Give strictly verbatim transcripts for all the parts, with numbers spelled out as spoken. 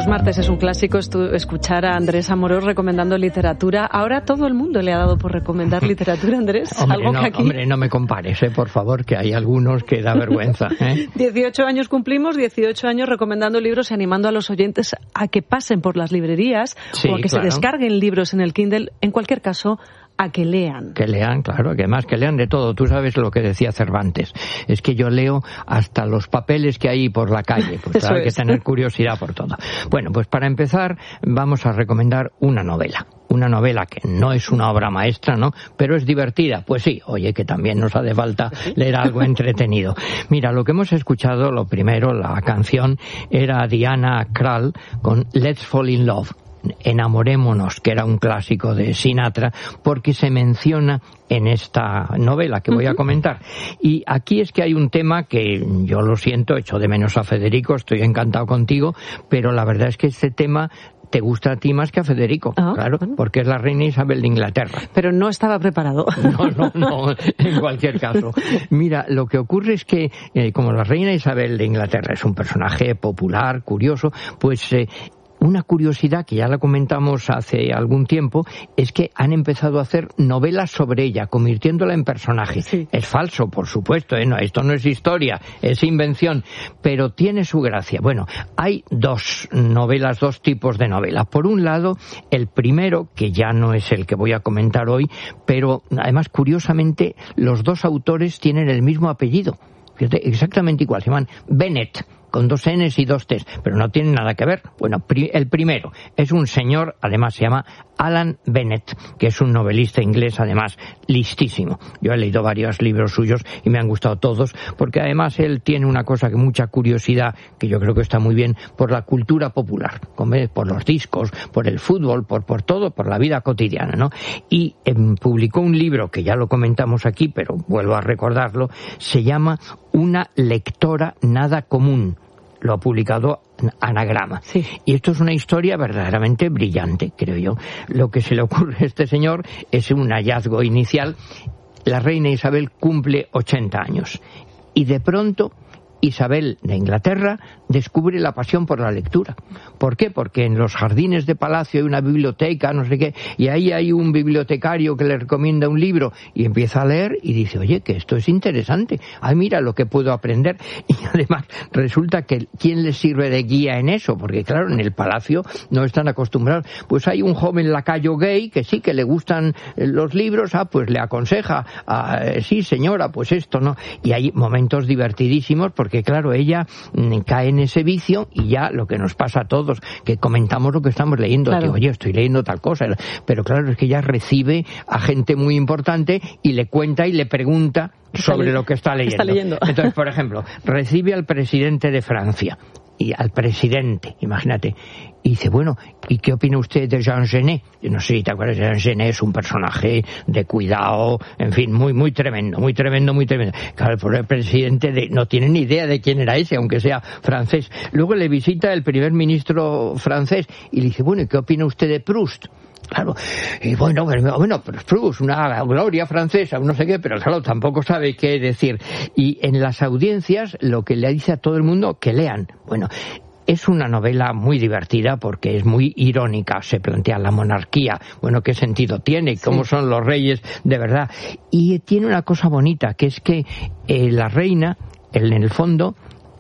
martes es un clásico estu- escuchar a Andrés Amorós recomendando literatura. Ahora todo el mundo le ha dado por recomendar literatura, Andrés. Hombre, ¿Algo no, que aquí... hombre, no me compares, eh, por favor, que hay algunos que da vergüenza. ¿eh? dieciocho años cumplimos, dieciocho años recomendando libros y animando a los oyentes a que pasen por las librerías Sí, o a que claro. se descarguen libros en el Kindle. En cualquier caso, a que lean. Que lean, claro, que además que lean de todo. Tú sabes lo que decía Cervantes, es que yo leo hasta los papeles que hay por la calle, pues Eso hay que es. tener curiosidad por todo. Bueno, pues para empezar vamos a recomendar una novela. Una novela que no es una obra maestra, ¿no? Pero es divertida. Pues sí, oye, que también nos hace falta leer algo entretenido. Mira, lo que hemos escuchado, lo primero, la canción, era Diana Krall con Let's Fall in Love. Enamorémonos, que era un clásico de Sinatra, porque se menciona en esta novela que voy a comentar. Y aquí es que hay un tema que yo lo siento, echo de menos a Federico, estoy encantado contigo, pero la verdad es que este tema te gusta a ti más que a Federico, Ah, claro, bueno. porque es la reina Isabel de Inglaterra. Pero no estaba preparado. No, no, no, en cualquier caso. Mira, lo que ocurre es que, eh, como la reina Isabel de Inglaterra es un personaje popular, curioso, pues... Eh, una curiosidad que ya la comentamos hace algún tiempo es que han empezado a hacer novelas sobre ella, convirtiéndola en personaje. Sí. Es falso, por supuesto, ¿eh? No, esto no es historia, es invención, pero tiene su gracia. Bueno, hay dos novelas, dos tipos de novela. Por un lado, el primero, que ya no es el que voy a comentar hoy, pero además, curiosamente, los dos autores tienen el mismo apellido. Fíjate, exactamente igual, se llaman Bennett, con dos N's y dos T's, pero no tienen nada que ver. Bueno, pri- el primero es un señor, además se llama Alan Bennett, que es un novelista inglés, además, listísimo. Yo he leído varios libros suyos y me han gustado todos, porque además él tiene una cosa que mucha curiosidad, que yo creo que está muy bien, por la cultura popular, como es, por los discos, por el fútbol, por, por todo, por la vida cotidiana, ¿no? Y eh, publicó un libro, que ya lo comentamos aquí, pero vuelvo a recordarlo, se llama Una lectora nada común. Lo ha publicado Anagrama. Sí. Y esto es una historia verdaderamente brillante, creo yo. Lo que se le ocurre a este señor es un hallazgo inicial. La reina Isabel cumple ochenta años. Y de pronto, Isabel de Inglaterra descubre la pasión por la lectura. ¿Por qué? Porque en los jardines de palacio hay una biblioteca, no sé qué, y ahí hay un bibliotecario que le recomienda un libro y empieza a leer y dice, oye, que esto es interesante. Ay, mira lo que puedo aprender. Y además resulta que ¿quién les sirve de guía en eso? Porque claro, en el palacio no están acostumbrados. Pues hay un joven lacayo gay que sí que le gustan los libros, ah, pues le aconseja, ah, sí señora, pues esto, ¿no? Y hay momentos divertidísimos porque claro, ella mm, cae en ese vicio y ya lo que nos pasa a todos, que comentamos lo que estamos leyendo, Claro. que oye, estoy leyendo tal cosa, pero claro, es que ella recibe a gente muy importante y le cuenta y le pregunta sobre lo que está leyendo. está leyendo. Entonces, por ejemplo, recibe al presidente de Francia, y al presidente, imagínate, y dice, bueno, ¿y qué opina usted de Jean Genet? Yo no sé si te acuerdas, Jean Genet es un personaje de cuidado, en fin, muy muy tremendo, muy tremendo, muy tremendo. Claro, el pobre presidente de, no tiene ni idea de quién era ese, aunque sea francés. Luego le visita el primer ministro francés y le dice, bueno, ¿y qué opina usted de Proust? Claro, y bueno, bueno, bueno, pero Proust, una gloria francesa, no sé qué, pero claro, tampoco sabe qué decir. Y en las audiencias lo que le dice a todo el mundo, que lean. Bueno, es una novela muy divertida porque es muy irónica, se plantea la monarquía, bueno, qué sentido tiene, cómo Sí. son los reyes de verdad. Y tiene una cosa bonita, que es que eh, la reina, en el fondo,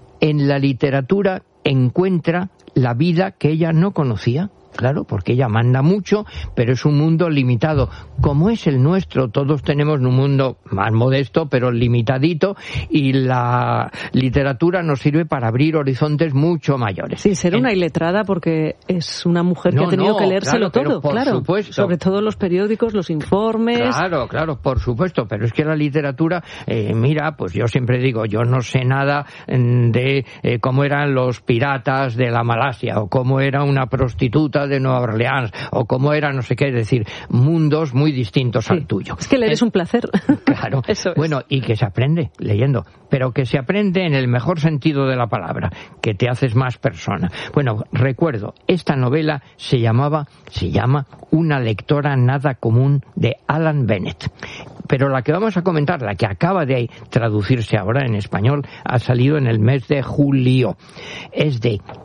en la literatura encuentra la vida que ella no conocía. Claro, porque ella manda mucho, pero es un mundo limitado. Como es el nuestro, todos tenemos un mundo más modesto, pero limitadito, y la literatura nos sirve para abrir horizontes mucho mayores. Sin ser En- una iletrada, porque es una mujer que No, ha tenido no, que leérselo claro, pero todo, por claro. supuesto. Sobre todo los periódicos, los informes. Claro, claro, por supuesto, pero es que la literatura, eh, mira, pues yo siempre digo, yo no sé nada mm, de eh, cómo eran los piratas de la Malasia, o cómo era una prostituta de Nueva Orleans, o cómo era no sé qué, es decir, mundos muy distintos Sí. al tuyo. Es que leer es un placer. Claro, Eso es. bueno, y que se aprende leyendo, pero que se aprende en el mejor sentido de la palabra, que te haces más persona. Bueno, recuerdo, esta novela se llamaba, se llama Una lectora nada común, de Alan Bennett. Pero la que vamos a comentar, la que acaba de traducirse ahora en español, ha salido en el mes de julio. Es de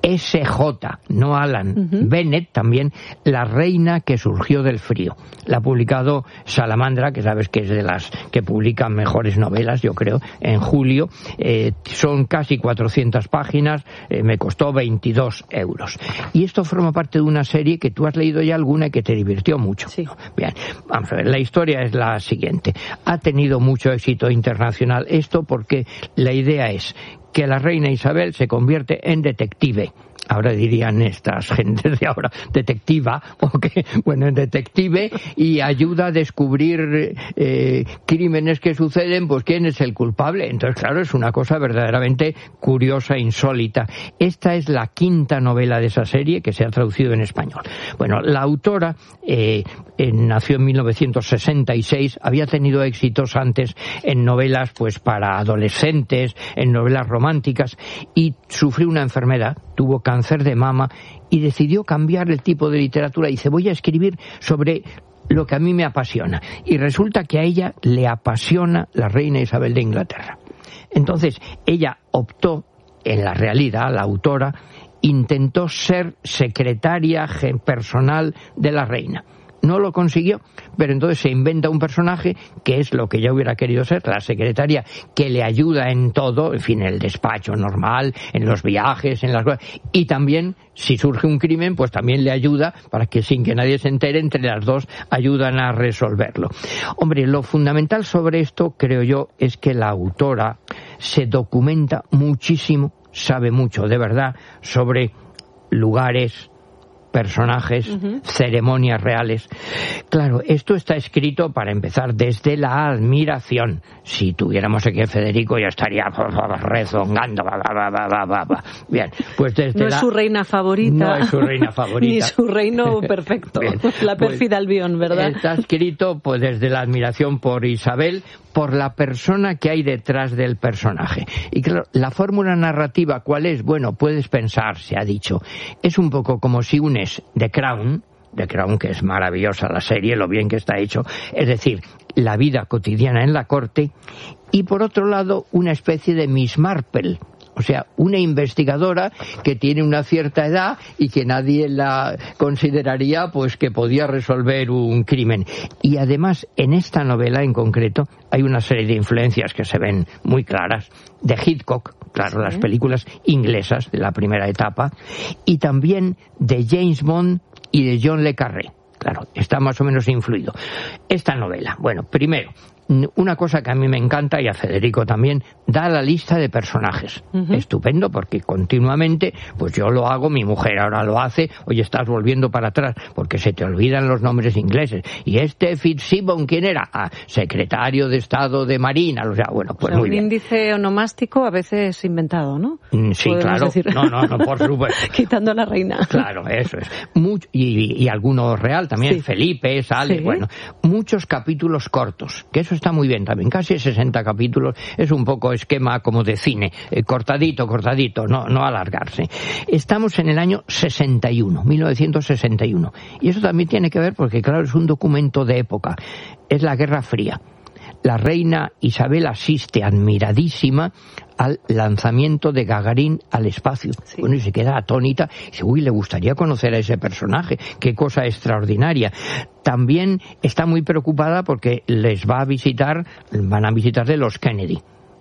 S J, no Alan, uh-huh. Bennett también, La reina que surgió del frío. La ha publicado Salamandra, que sabes que es de las que publican mejores novelas, yo creo, en julio. Eh, son casi cuatrocientas páginas, eh, me costó veintidós euros. Y esto forma parte de una serie que tú has leído ya alguna y que te divirtió mucho. Sí. Bien, vamos a ver, la historia es la siguiente. Ha tenido mucho éxito internacional esto porque la idea es que la reina Isabel se convierte en detective. Ahora dirían estas gentes de ahora, detectiva, o que, bueno, en detective, y ayuda a descubrir eh, crímenes que suceden, pues quién es el culpable. Entonces, claro, es una cosa verdaderamente curiosa, insólita. Esta es la quinta novela de esa serie que se ha traducido en español. Bueno, la autora eh, eh, nació en mil novecientos sesenta y seis, había tenido éxitos antes en novelas pues para adolescentes, en novelas románticas, y sufrió una enfermedad, tuvo cáncer de mama y decidió cambiar el tipo de literatura. Dice, voy a escribir sobre lo que a mí me apasiona. Y resulta que a ella le apasiona la reina Isabel de Inglaterra. Entonces, ella optó, en la realidad, la autora, intentó ser secretaria personal de la reina. No lo consiguió, pero entonces se inventa un personaje que es lo que ella hubiera querido ser, la secretaria que le ayuda en todo, en fin, en el despacho normal, en los viajes, en las cosas, y también, si surge un crimen, pues también le ayuda para que sin que nadie se entere, entre las dos ayudan a resolverlo. Hombre, lo fundamental sobre esto, creo yo, es que la autora se documenta muchísimo, sabe mucho, de verdad, sobre lugares, personajes, uh-huh. ceremonias reales. Claro, esto está escrito, para empezar, desde la admiración. Si tuviéramos aquí a Federico ya estaría rezongando. Ba, ba, ba, ba, ba, ba. Bien, pues desde no la... es su reina favorita. No es su reina favorita. Ni su reino perfecto. Bien, la pérfida pues, Albión, ¿verdad? Está escrito pues desde la admiración por Isabel, por la persona que hay detrás del personaje. Y claro, la fórmula narrativa, ¿cuál es? Bueno, puedes pensar, se ha dicho, es un poco como si unes The Crown, The Crown, que es maravillosa la serie, lo bien que está hecho, es decir, la vida cotidiana en la corte, y por otro lado, una especie de Miss Marple, o sea, una investigadora que tiene una cierta edad y que nadie la consideraría pues que podía resolver un crimen. Y además, en esta novela en concreto, hay una serie de influencias que se ven muy claras, de Hitchcock, claro, sí. Las películas inglesas de la primera etapa, y también de James Bond y de John le Carré. Claro, está más o menos influido. Esta novela, bueno, primero, una cosa que a mí me encanta, y a Federico también, da la lista de personajes. Uh-huh. Estupendo, porque continuamente, pues yo lo hago, mi mujer ahora lo hace, oye, estás volviendo para atrás, porque se te olvidan los nombres ingleses. Y este Fitzgibbon, ¿quién era? Ah, secretario de Estado de Marina, o sea, bueno, pues o sea, muy bien. Un índice onomástico a veces inventado, ¿no? Sí, claro. Decir. No, no, no, por supuesto. Quitando a la reina. Claro, eso es. Much, y, y alguno real también, sí. Felipe, sale, sí. Bueno, muchos capítulos cortos, que eso está muy bien también, casi sesenta capítulos, es un poco esquema como de cine, eh, cortadito, cortadito, no, no alargarse. Estamos en el año sesenta y uno, mil novecientos sesenta y uno, y eso también tiene que ver porque, claro, es un documento de época, es la Guerra Fría. La reina Isabel asiste admiradísima al lanzamiento de Gagarin al espacio. Sí. Bueno, y se queda atónita. Y dice, uy, le gustaría conocer a ese personaje. Qué cosa extraordinaria. También está muy preocupada porque les va a visitar, van a visitarle los Kennedy.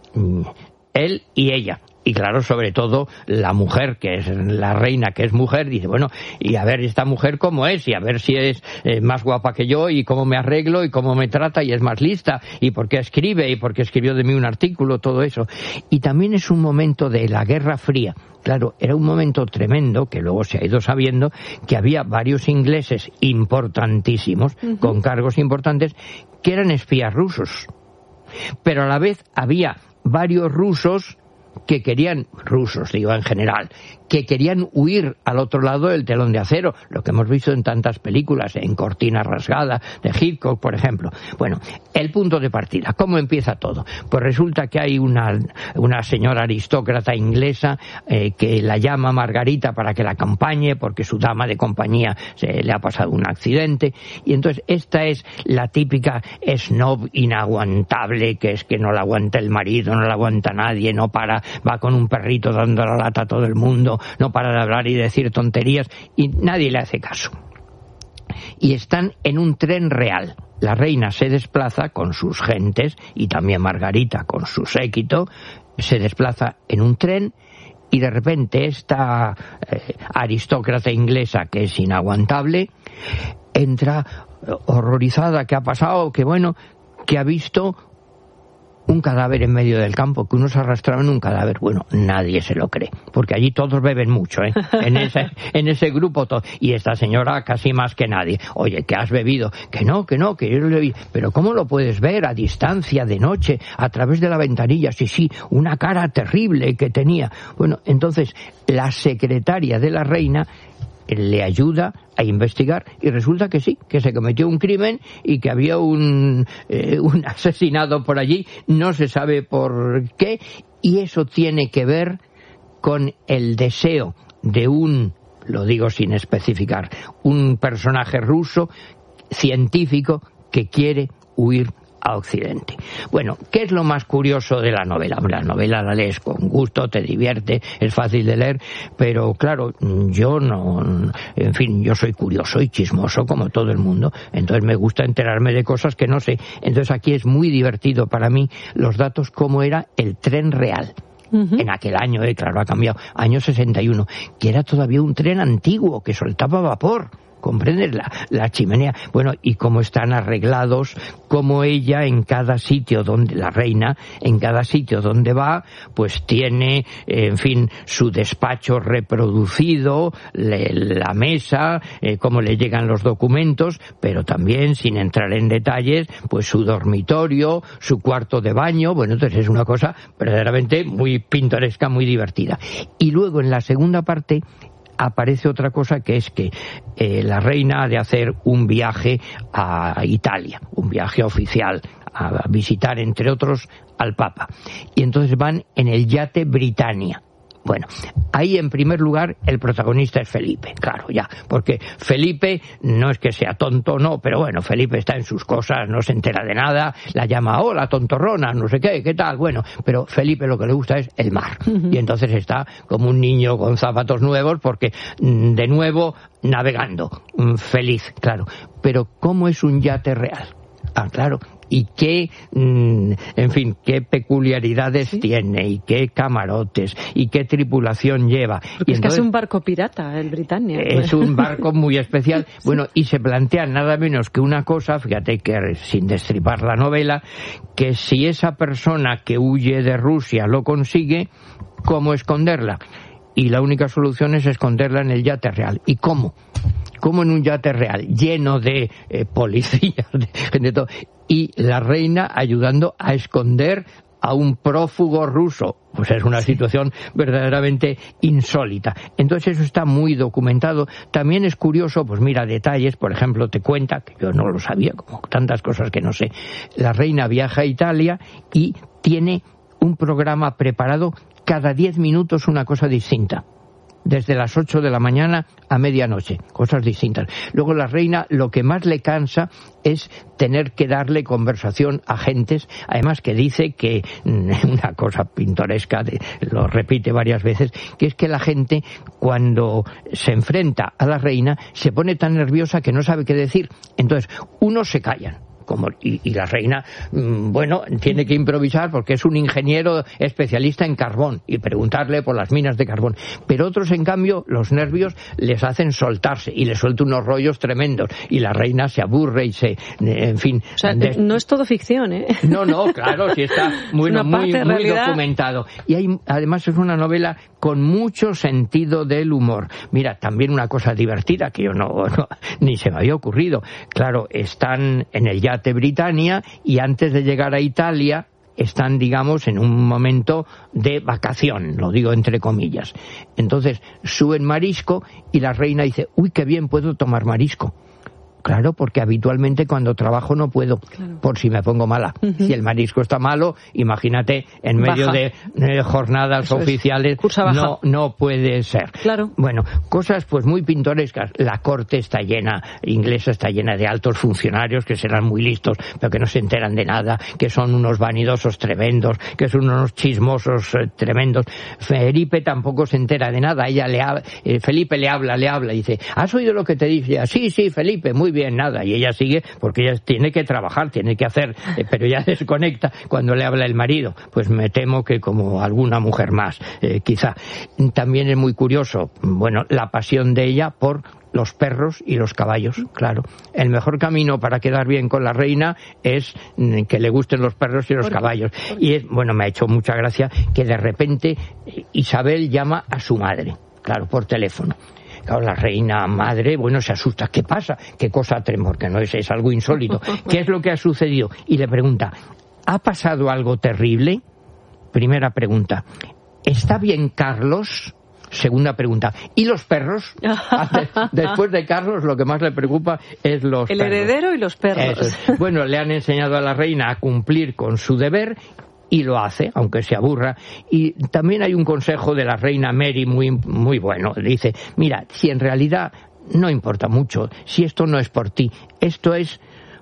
Él y ella. Y claro, sobre todo la mujer, que es la reina, que es mujer, dice, bueno, y a ver esta mujer cómo es, y a ver si es eh, más guapa que yo, y cómo me arreglo, y cómo me trata, y es más lista, y por qué escribe, y por qué escribió de mí un artículo, todo eso. Y también es un momento de la Guerra Fría. Claro, era un momento tremendo, que luego se ha ido sabiendo, que había varios ingleses importantísimos, uh-huh. con cargos importantes, que eran espías rusos. Pero a la vez había varios rusos que querían, rusos digo en general, que querían huir al otro lado del telón de acero, lo que hemos visto en tantas películas, en Cortina Rasgada, de Hitchcock, por ejemplo. Bueno, el punto de partida, ¿cómo empieza todo? Pues resulta que hay una, una señora aristócrata inglesa eh, que la llama Margarita para que la acompañe, porque su dama de compañía se le ha pasado un accidente, y entonces esta es la típica snob inaguantable, que es que no la aguanta el marido, no la aguanta nadie, no para ella va con un perrito dando la lata a todo el mundo, no para de hablar y decir tonterías, y nadie le hace caso. Y están en un tren real. La reina se desplaza con sus gentes, y también Margarita con su séquito, se desplaza en un tren, y de repente esta eh, aristócrata inglesa, que es inaguantable, entra horrorizada, ¿qué ha pasado? Que bueno, que ha visto un cadáver en medio del campo, que unos arrastraban un cadáver. Bueno, nadie se lo cree, porque allí todos beben mucho, ¿eh? En ese, en ese grupo todo. Y esta señora casi más que nadie. Oye, ¿qué has bebido? Que no, que no, que yo lo vi. Pero ¿cómo lo puedes ver a distancia, de noche, a través de la ventanilla? Sí, sí, una cara terrible que tenía. Bueno, entonces, la secretaria de la reina le ayuda a investigar y resulta que sí, que se cometió un crimen y que había un, eh, un asesinado por allí, no se sabe por qué, y eso tiene que ver con el deseo de un, lo digo sin especificar, un personaje ruso científico que quiere huir a Occidente. Bueno, ¿qué es lo más curioso de la novela? La novela la lees con gusto, te divierte, es fácil de leer, pero claro, yo no, en fin, yo soy curioso y chismoso como todo el mundo, entonces me gusta enterarme de cosas que no sé. Entonces aquí es muy divertido para mí los datos, cómo era el tren real. Uh-huh. En aquel año, eh, claro, ha cambiado, año sesenta y uno, que era todavía un tren antiguo que soltaba vapor. ¿Comprendes? La, la chimenea. Bueno, y cómo están arreglados, cómo ella en cada sitio donde, la reina, en cada sitio donde va, pues tiene, en fin, su despacho reproducido, le, la mesa, eh, cómo le llegan los documentos, pero también, sin entrar en detalles, pues su dormitorio, su cuarto de baño. Bueno, entonces es una cosa verdaderamente muy pintoresca, muy divertida. Y luego en la segunda parte aparece otra cosa, que es que eh, la reina ha de hacer un viaje a Italia, un viaje oficial, a visitar, entre otros, al Papa. Y entonces van en el yate Britannia. Bueno, ahí en primer lugar el protagonista es Felipe, claro, ya, porque Felipe no es que sea tonto, no, pero bueno, Felipe está en sus cosas, no se entera de nada, la llama, hola, tontorrona, no sé qué, qué tal, bueno, pero Felipe lo que le gusta es el mar, uh-huh. Y entonces está como un niño con zapatos nuevos, porque de nuevo navegando, feliz, claro, pero ¿cómo es un yate real? Ah, claro, y qué, en fin, qué peculiaridades ¿Sí? tiene, y qué camarotes, y qué tripulación lleva. Porque y es entonces, casi un barco pirata, el Britannia. Es un barco muy especial. Sí. Bueno, y se plantea nada menos que una cosa, fíjate que sin destripar la novela, que si esa persona que huye de Rusia lo consigue, ¿cómo esconderla? Y la única solución es esconderla en el yate real. ¿Y cómo? ¿Cómo en un yate real? Lleno de eh, policías, de gente de todo. Y la reina ayudando a esconder a un prófugo ruso. Pues es una situación verdaderamente insólita. Entonces eso está muy documentado. También es curioso, pues mira, detalles, por ejemplo, te cuenta, que yo no lo sabía, como tantas cosas que no sé, la reina viaja a Italia y tiene un programa preparado cada diez minutos, una cosa distinta. Desde las ocho de la mañana a medianoche, cosas distintas. Luego la reina, lo que más le cansa es tener que darle conversación a gentes, además que dice que, una cosa pintoresca, de, lo repite varias veces, que es que la gente, cuando se enfrenta a la reina, se pone tan nerviosa que no sabe qué decir. Entonces, unos se callan. Como, y, y la reina, bueno, tiene que improvisar porque es un ingeniero especialista en carbón y preguntarle por las minas de carbón. Pero otros, en cambio, los nervios les hacen soltarse y les suelta unos rollos tremendos y la reina se aburre y se, en fin. O sea, des... no es todo ficción, ¿eh? No, no, claro, sí está bueno, muy, muy documentado. Y hay, además es una novela con mucho sentido del humor. Mira, también una cosa divertida que yo no, no ni se me había ocurrido. Claro, están en el yate Britannia y antes de llegar a Italia están, digamos, en un momento de vacación, lo digo entre comillas. Entonces suben marisco y la reina dice, uy, qué bien, puedo tomar marisco. Claro, porque habitualmente cuando trabajo no puedo, claro. por si me pongo mala. Uh-huh. Si el marisco está malo, imagínate, en medio baja. de eh, jornadas Eso oficiales, no no puede ser. Claro. Bueno, cosas pues muy pintorescas. La corte está llena, inglesa está llena de altos funcionarios que serán muy listos, pero que no se enteran de nada, que son unos vanidosos tremendos, que son unos chismosos eh, tremendos. Felipe tampoco se entera de nada. Ella le ha, eh, Felipe le habla, le habla y dice, ¿has oído lo que te dice? Sí, sí, Felipe, muy bien, nada. Y ella sigue porque ella tiene que trabajar, tiene que hacer, eh, pero ya desconecta cuando le habla el marido. Pues me temo que como alguna mujer más, eh, quizá. También es muy curioso, bueno, la pasión de ella por los perros y los caballos, claro. El mejor camino para quedar bien con la reina es que le gusten los perros y los caballos. Y es, bueno, me ha hecho mucha gracia que de repente Isabel llama a su madre, claro, por teléfono. Claro, la reina madre, bueno, se asusta. ¿Qué pasa? ¿Qué cosa tremenda? Porque no es, es algo insólito. ¿Qué es lo que ha sucedido? Y le pregunta, ¿ha pasado algo terrible? Primera pregunta. ¿Está bien Carlos? Segunda pregunta. ¿Y los perros? Después de Carlos, lo que más le preocupa es los El perros. El heredero y los perros. Eso. Bueno, le han enseñado a la reina a cumplir con su deber y lo hace, aunque se aburra. Y también hay un consejo de la reina Mary muy, muy bueno. Dice, mira, si en realidad no importa mucho, si esto no es por ti, esto es...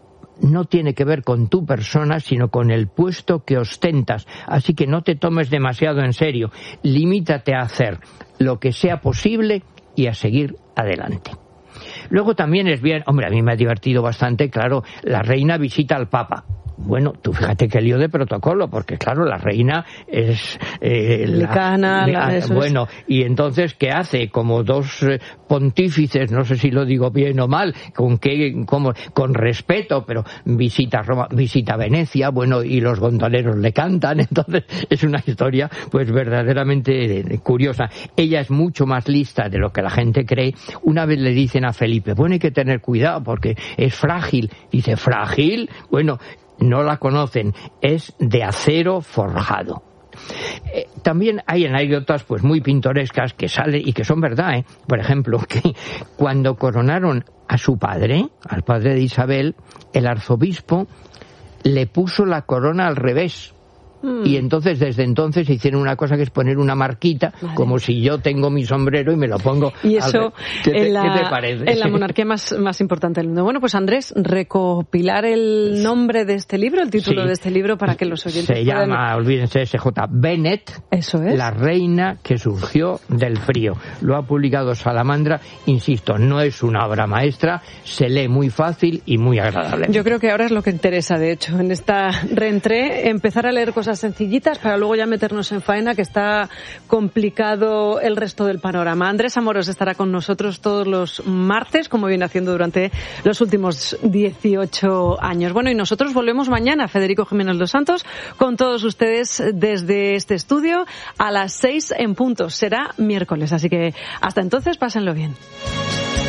no tiene que ver con tu persona, sino con el puesto que ostentas. Así que no te tomes demasiado en serio. Limítate a hacer lo que sea posible y a seguir adelante. Luego también es bien, hombre, a mí me ha divertido bastante, claro, la reina visita al Papa. Bueno, tú fíjate qué lío de protocolo, porque claro, la reina es... Eh, Licana, la, la, bueno, es... y entonces, ¿qué hace? Como dos eh, pontífices, no sé si lo digo bien o mal, con qué, como, con respeto, pero visita Roma, visita Venecia, bueno, y los gondoleros le cantan, entonces es una historia pues verdaderamente curiosa. Ella es mucho más lista de lo que la gente cree. Una vez le dicen a Felipe, bueno, hay que tener cuidado porque es frágil. Dice, ¿frágil? Bueno... no la conocen, es de acero forjado. Eh, también hay anécdotas pues muy pintorescas que salen y que son verdad, ¿eh? Por ejemplo, que cuando coronaron a su padre, al padre de Isabel, el arzobispo le puso la corona al revés. Mm. Y entonces, desde entonces, hicieron una cosa que es poner una marquita, vale. como si yo tengo mi sombrero y me lo pongo. Y eso, ¿Qué te, en, la, ¿qué te parece? En la monarquía más, más importante del mundo. Bueno, pues Andrés, recopilar el nombre de este libro, el título sí. de este libro, para que los oyentes Se puedan... llama, olvídense, S J Bennet, eso es. La reina que surgió del frío. Lo ha publicado Salamandra, insisto, no es una obra maestra, se lee muy fácil y muy agradable. Yo creo que ahora es lo que interesa, de hecho, en esta reentré, empezar a leer cosas sencillitas para luego ya meternos en faena, que está complicado el resto del panorama. Andrés Amorós estará con nosotros todos los martes, como viene haciendo durante los últimos dieciocho años. Bueno, y nosotros volvemos mañana, Federico Jiménez Los Santos, con todos ustedes desde este estudio a las seis en punto. Será miércoles, así que hasta entonces pásenlo bien.